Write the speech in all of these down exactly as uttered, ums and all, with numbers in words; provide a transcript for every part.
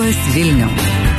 Labas Vilniau.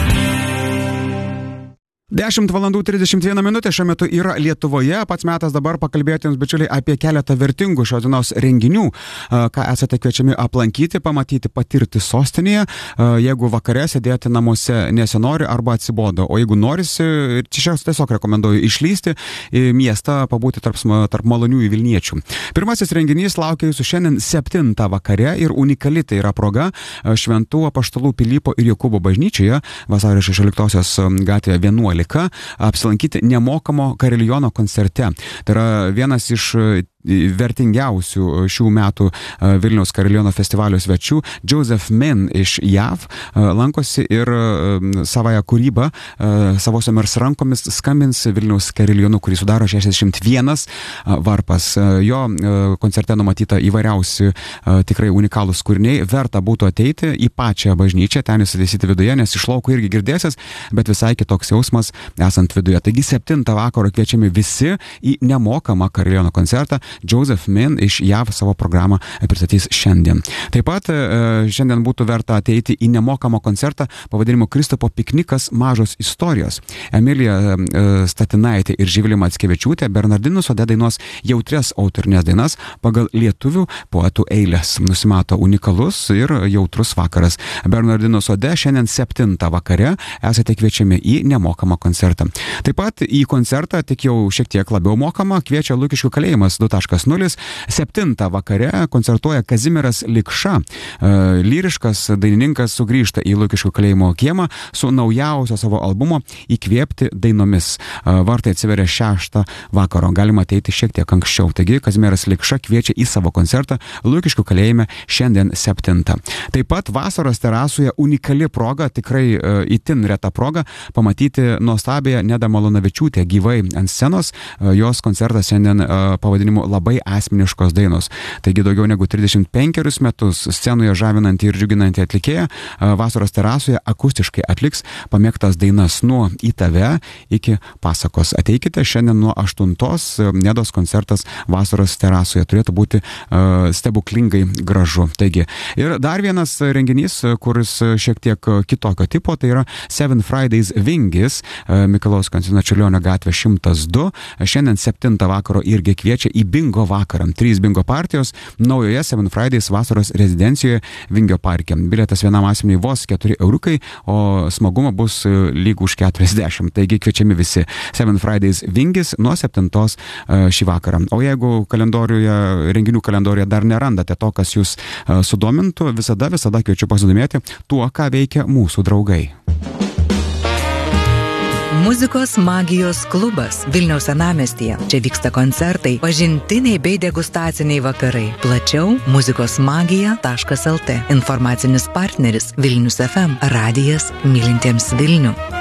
dešimt valandų trisdešimt viena minutė šiuo metu yra Lietuvoje. Pats metas dabar pakalbėti jums, bičiuliai, apie keletą vertingų šios dienos renginių, ką esate kviečiami aplankyti, pamatyti, patirti sostinėje. Jeigu vakare sėdėti namuose nesinori arba atsibodo, o jeigu norisi, čia tiesiog rekomenduoju išlysti į miestą, pabūti tarp, tarp maloniųjų Vilniečių. Pirmasis renginys laukia jūsų šiandien septintą vakare ir unikali tai yra proga Šventų Apaštalų Pilypo ir Jokūbo bažnyčioje vasario šešioliktosios gatvėje vienuolika apsilankyti nemokamo kariljono koncerte. Tai yra vienas iš vertingiausių šių metų Vilniaus kariljono festivalio svečių. Joseph Min iš J A V lankosi ir savąją kūrybą savosiomis rankomis skambins Vilniaus kariljonu, kurį sudaro šešiasdešimt vienas varpas. Jo koncerte numatyta įvairiausi tikrai unikalūs kūriniai. Verta būtų ateiti į pačią bažnyčią, ten įsitaisyti viduje, nes iš lauko irgi girdėsis, bet visai kitoks jausmas esant viduje. Taigi septintą vakaro kviečiami visi į nemokamą kariljono koncertą. Joseph Min iš J A V savo programą pristatys šiandien. Taip pat šiandien būtų verta ateiti į nemokamą koncertą pavadinimu Kristupo piknikas mažos istorijos. Emilija Statinaitė ir Živilė Mackevičiūtė Bernardinų sode dainuos jautrias autorinės dainas pagal lietuvių poetų eiles. Nusimato unikalus ir jautrus vakaras. Bernardinų sode šiandien septintą vakare esate kviečiami į nemokamą koncertą. Taip pat į koncertą, tik jau šiek tiek labiau mokamą, kviečia Lukiškių kalėjimas du taškas nulis. septintą vakare koncertuoja Kazimieras Likša. Lyriškas dainininkas sugrįžta į Lukiškių kalėjimo kiemą su naujausio savo albumo Įkvėpti dainomis. Vartai atsiveria šeštą vakaro. Galima ateiti šiek tiek anksčiau. Taigi Kazimieras Likša kviečia į savo koncertą Lukiškių kalėjime šiandien septintą. Taip pat vasaros terasoje unikali proga, tikrai itin reta proga, pamatyti nuostabią Nedą Malūnavičiūtę gyvai ant scenos. Jos koncertas šiandien pavadinimu Labai asmeniškos dainos. Taigi daugiau negu trisdešimt penkerius metus scenoje žavinanti ir džiuginanti atlikėja vasaros terasoje akustiškai atliks pamėgtas dainas nuo Į tave iki Pasakos. Ateikite šiandien nuo aštuntos. Nedos koncertas vasaros terasoje turėtų būti uh, stebuklingai gražu. Taigi, ir dar vienas renginys, kuris šiek tiek kitokio tipo, tai yra Seven Fridays Vingis, uh, Mikalojaus Konstantino Čiurlionio gatvė šimtas du. Šiandien septintą vakaro irgi kviečia į bingo vakarą. Trys bingo partijos naujoje Seven Fridays vasaros rezidencijoje Vingio parke. Bilietas vienam asmeniui vos keturi euriukai, o smagumo bus lyg už keturiasdešimt. Taigi kviečiami visi. Seven Fridays Vingis nuo septintos šį vakarą. O jeigu kalendoriuje, renginių kalendoriuje dar nerandate to, kas jūs sudomintų, visada, visada kviečiu pasidomėti tuo, ką veikia mūsų draugai. Muzikos magijos klubas Vilniaus senamiestyje. Čia vyksta koncertai, pažintiniai bei degustaciniai vakarai. Plačiau muzikosmagija taškas el tė. Informacinis partneris Vilnius ef em. Radijas mylintiems Vilnių.